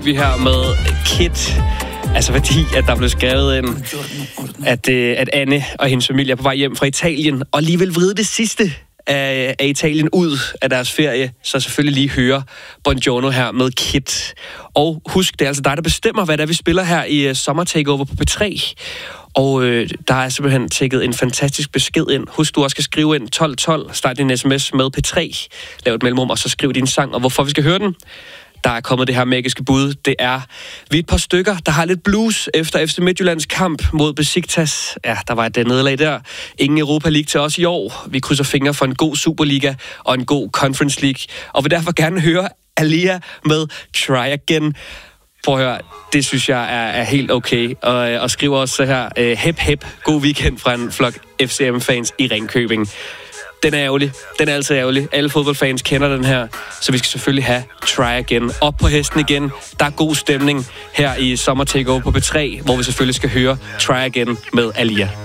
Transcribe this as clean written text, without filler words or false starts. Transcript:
Vi her med Kit. Altså fordi, at der blev skrevet ind, at Anne og hendes familie er på vej hjem fra Italien, og lige vil vride det sidste af Italien ud af deres ferie, så selvfølgelig lige høre Buongiorno her med Kit. Og husk, det er altså dig, der bestemmer, hvad der vi spiller her i Sommer Takeover på P3. Og der er simpelthen tækket en fantastisk besked ind. Husk, du også skal skrive ind 1212, start din sms med P3, lav et mellemrum, og så skriv din sang, og hvorfor vi skal høre den. Der er kommet det her magiske bud. Det er, vi er et par stykker, der har lidt blues efter FC Midtjyllands kamp mod Besiktas. Ja, der var et nederlag der. Ingen Europa League til os i år. Vi krydser fingre for en god Superliga og en god Conference League. Og vil derfor gerne høre Alia med Try Again. Prøv at høre, det synes jeg er helt okay. Og skriver også så her, hep hep, god weekend fra en flok FCM-fans i Ringkøbing. Den er ærgerlig. Den er altid ærgerlig. Alle fodboldfans kender den her, så vi skal selvfølgelig have Try Again. Op på hesten igen. Der er god stemning her i Sommer Takeover på P3, hvor vi selvfølgelig skal høre Try Again med Alia.